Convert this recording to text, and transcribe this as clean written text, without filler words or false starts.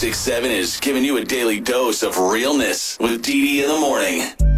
96.7 is giving you a daily dose of realness with Dee Dee in the morning.